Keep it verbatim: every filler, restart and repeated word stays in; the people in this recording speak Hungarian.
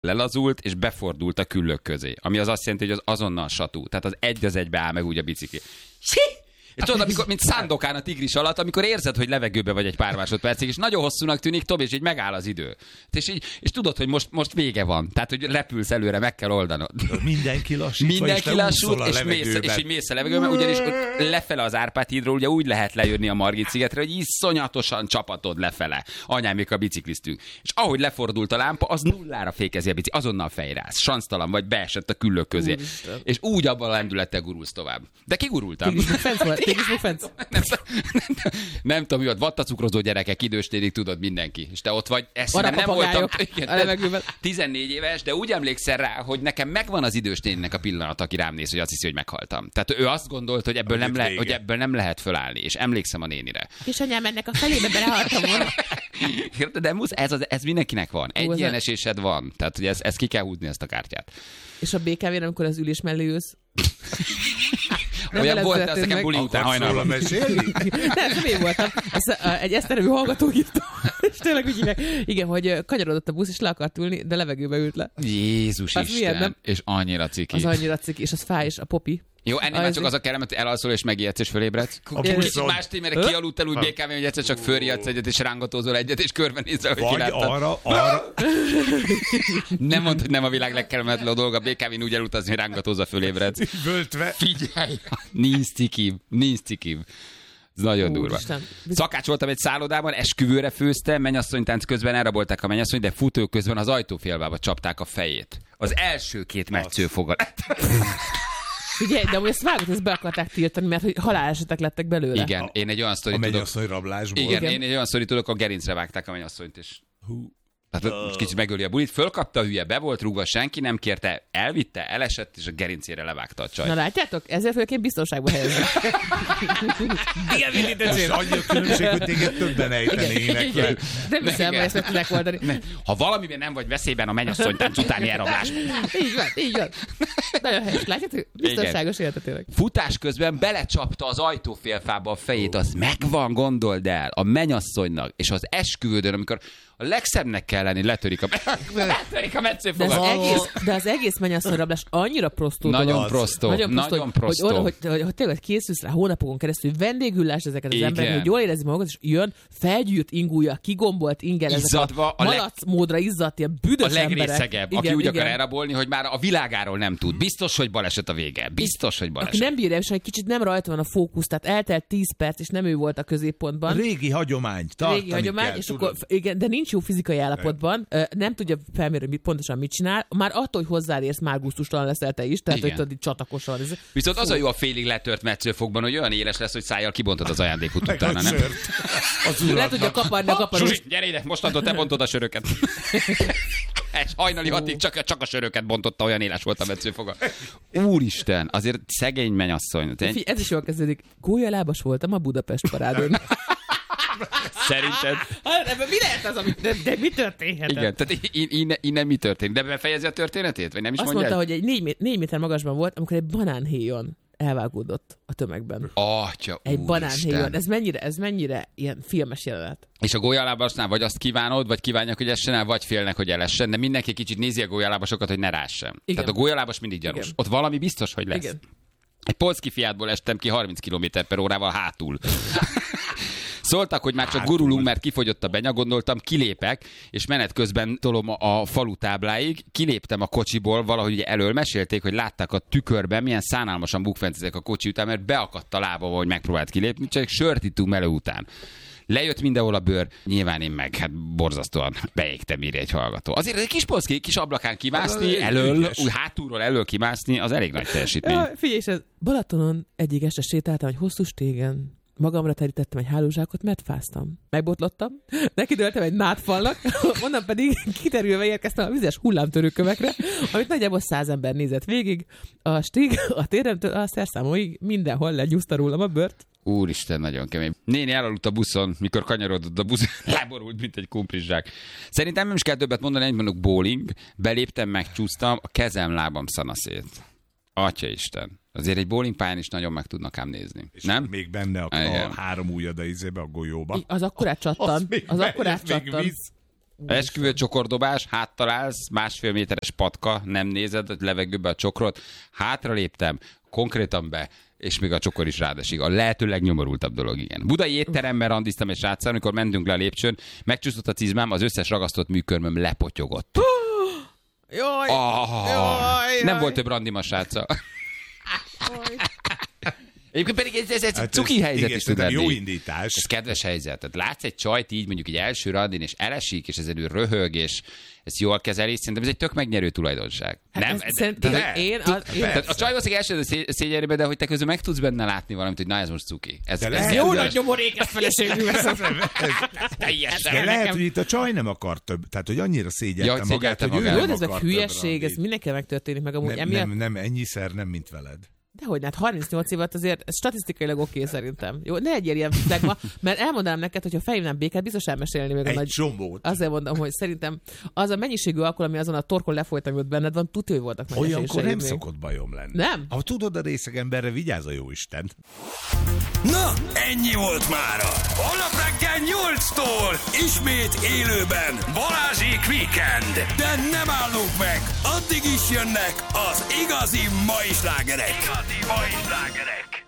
lelazult, és befordult a küllők közé. Ami az azt jelenti, hogy az azonnal satú. Tehát az egy az egybe áll meg úgy a bicikli. És tudod, amikor, mint Szándokán a tigris alatt, amikor érzed, hogy levegőbe vagy egy pár másodpercig, és nagyon hosszúnak tűnik, Tobi, és így megáll az idő. És, így, és tudod, hogy most, most vége van. Tehát, hogy repülsz előre, meg kell oldanod. Mindenki lassít, Mindenki lassít, és, mész, és így mész a levegőbe, ugyanis lefele az Árpád-hídról ugye úgy lehet lejönni a Margit-szigetre, hogy iszonyatosan csapatod lefele. Anyámékkal bicikliztünk. És ahogy lefordult a lámpa, az nullára fékezi a biciklit, azonnal fejrász. Sansztalan vagy, beesett a küllők közé. Úristen. És úgy abban a lendülettel gurulsz tovább. De kigurultam. Nem, nem, nem, nem tudom, mi volt, vattacukrozó gyerekek, időstérig tudod mindenki. És te ott vagy, ezt nem, nem voltam igen, tizennégy éves, de úgy emlékszel rá, hogy nekem megvan az idősténnek a pillanat, aki rám néz, hogy azt hiszi, hogy meghaltam. Tehát ő azt gondolt, hogy ebből, nem, le, hogy ebből nem lehet fölállni, és emlékszem a nénire. És anyám, ennek a felébe belehaltam volna. De musz, ez, az, ez mindenkinek van. Egy ilyen esésed van. Tehát, hogy ez, ez ki kell húzni ezt a kártyát. És a bé ká vén, amikor az ülés mellé ülsz? Olyan volt, az nekem buli után hajnalban. Nem, nem én voltam. Azt, egy eszterevű hallgató írta. És tényleg úgy hívják. Igen, hogy kanyarodott a busz, és le akart ülni, de levegőbe ült le. Jézus az Isten. Milyen, és annyira ciki. Az annyira ciki, és az fáj, és a popi. Jó, ennél már csak az a kellemet, hogy elalszol és megijedsz és fölébredsz. Kicsit más témére kialudtál úgy bé ká vén, hogy egyszer csak fölriadsz egyet és rángatózol egyet és körbenézel, hogy kiláttad. arra, arra. Nem mondd, hogy nem a világ legkellemetlenebb dolga bé ká vén úgy elutazni, hogy rángatózol fölébredsz. Völtve. Figyelj! Nincs cikibb, nincs cikibb. Ez nagyon durva. Szakács voltam egy szállodában, esküvőre főztem, mennyasszonytánc közben elrabolták a mennyasszonyt, de futó közben az ajtófélbába csapták a fejét. Az első két metszőfogat. Figyelj, de amúgy ezt vágott, ezt be akarták tiltani, mert hogy halálesetek lettek belőle. Igen, én egy olyan sztorit tudok... A mennyasszony rablásból. Igen, Igen, én egy olyan sztorit tudok, a gerincre vágták a mennyasszonyt, és... Hú. Tehát uh. kicsit megöli a bulit, fölkapta a hülye, be volt rúgva, senki nem kérte, elvitte, elesett, és a gerincére levágta a csaj. Na látjátok? Ezzel fölként biztonságba helyezni. Igen, mindig ez annyi a különbség, hogy téged többen ejtenének. Nem hiszem, hogy ezt meg tudják oldani. Ha valamiben nem vagy veszélyben, a mennyasszonytánc utáni elrablás. Így van, így van. Nagyon helyes. Látjátok? Biztonságos életet tényleg. Futás közben belecsapta az ajtófélfába a fejét, az megvan, gondold el, a mennyasszonynak, és az esküvődön, amikor a legszebbnek kell lenni, letörik a, letörik a metszőfogat. De az egész, de az egész mennyasszonyrablás annyira prostó. Nagyon prostó. Nagyon prostó. Nagyon prostó. Hogy, hogy, hogy, hogy tényleg készülsz rá hónapokon keresztül, vendégüllás ezeket az Igen. emberek, hogy jól érezni magukat, és jön felgyűjt ingúja, kigombolt ingel, ezek a, a malac módra izzadt, ilyen büdös emberek. A legrészegebb, aki igen, úgy igen. akar elrabolni, hogy már a világáról nem tud. Biztos, hogy baleset a vége. Biztos, hogy baleset. Aki nem bírja, és egy kicsit nem rajta van a fókusz, tehát eltelt tíz perc, és nem ő volt a középpontban. Régi hagyomány. Régi hagyomány, kell, és tudod. akkor, igen, de nincs jó fizikai állapotban, nem tudja felmérni, hogy pontosan mit csinál. Már attól, hogy hozzáérsz, már gusztustalan leszel te is, tehát igen. hogy tudod, csatakosan. Ez... Viszont az a jó a félig letört metszőfokban, hogy olyan éles lesz, hogy szájjal kibontod az ajándékot utána, nem? Le tudja kaparni a kaparós. Zsuzsi, gyere ide, mostantól te bontod a söröket. Egy hajnali hatig csak, csak a söröket bontotta, olyan éles volt a metszőfoga. Úristen, azért szegény mennyasszony. Fí, ez is jól kezdődik. Gólyalábas voltam a Budapest parádon. Szerinted? Ebben mi lehet az, amit... De, de mi történhetett? Igen, tehát innen, innen mi történt? De befejezi a történetét? Vagy nem is Azt mondja? mondta, hogy egy négy, négy méter magasban volt, amikor egy banánhéjon elvágódott a tömegben. Atya, egy úristen. Banánhéjon. Ez mennyire, ez mennyire ilyen filmes jelenet. És a gólyalábasnál vagy azt kívánod, vagy kívánják, hogy essen el, vagy félnek, hogy elessen, de mindenki kicsit nézi a gólyalábasokat, hogy ne rássen. Igen. Tehát a gólyalábas mindig gyanús. Igen. Ott valami biztos, hogy lesz. Igen. Egy polszki Fiatból estem ki harminc kilométer per órával hátul. Szóltak, hogy már csak gurulunk, mert kifogyott a benya, gondoltam, kilépek, és menet közben tolom a falu tábláig, kiléptem a kocsiból, valahogy ugye elől mesélték, hogy látták a tükörben, milyen szánalmasan bukfencezek a kocsi után, mert beakadt a lábam, hogy megpróbált kilépni, csak sört ittunk melő után. Lejött mindenhol a bőr, nyilván én meg, hát borzasztóan beégtem, írja egy hallgató. Azért egy kis polszki, kis ablakán kimászni, elől, úgy hátulról elől kimászni, az elég nagy teljesítmény. Ja, figyelj, és ez Balatonon egyik este sétáltam egy hosszú stégen. Magamra terítettem egy hálózsákot, mert fáztam. Megbotlottam, nekidőltem egy nádfalnak, onnan pedig kiterülve érkeztem a vizes hullámtörőkövekre, amit nagyjából száz ember nézett végig. A stig a téremtől a szerszámóig mindenhol legyúzta rólam a bört. Úristen, nagyon kemény. Néni elaludt a buszon, mikor kanyarodott a busz, láborult, mint egy kumprizsák. Szerintem nem is kell többet mondani, egy mondjuk bowling, beléptem, megcsúsztam, a kezem, lábam szanaszét. Atyaisten. Azért egy bowlingpályán is nagyon meg tudnak ám nézni. És nem? Még benne a, a három ujjad a izébe, a golyóba. Az akkorát csattan. Az, az akkorát csattan. Esküvő csokordobás, háttalálsz, másfél méteres patka, nem nézed a levegőbe a csokrot, hátra léptem, konkrétan be, és még a csokor is rád esik. A lehető legnyomorultabb dolog, igen. Budai étteremben randiztam egy sráccal, amikor mentünk le a lépcsőn, megcsúszott a cizmám, az összes ragasztott műkörmöm lepotyogott. Jaj, oh, jaj, jaj. Nem volt több randima a sráccal. Egyébként pedig ez, ez, ez hát cuki ez, helyzet igen, is tud lenni. Jó indítás. Ez kedves helyzet. Tehát látsz egy csajt így mondjuk egy első randin, és elesik, és ezen ő röhög, és ezt jól kezeli, szerintem ez egy tök megnyerő tulajdonság. Hát nem? Szerintem de, én... Az, én tehát a csaj valószínűleg első szégyenében, de hogy te közül meg tudsz benne látni valamit, hogy na ez most cuki. Ez, ez, ez jó nagy nyomorékes feleségű. Teljesen. De lehet, hogy itt a csaj nem akar több. Tehát, hogy annyira szégyelte ja, magát, hogy ő nem akar több. Ez a hülyeség, ez mindenkivel megtörténik meg amúgy. Nem, nem, nem ennyiszer, nem mint veled. Dehogy, hát harmincnyolc évet azért ez statisztikailag oké okay, szerintem. Jó, ne egyél ilyen flegma, mert elmondanám neked, hogyha felhívnám Békát, biztos elmesélni még a egy nagy... csomót. Azért mondom, hogy szerintem az a mennyiségű alkohol, ami azon a torkon lefolytam, hogy benned van, tudja, hogy voltak meg. Olyankor nem még. Szokott bajom lenni. Nem? Ha tudod, a részeg emberre vigyázz a jóisten. Na, ennyi volt mára. Holnap reggel nyolctól ismét élőben Balázsék Weekend. De nem állunk meg, addig is jönnek az igazi mai slágerek. Igazi mai slágerek.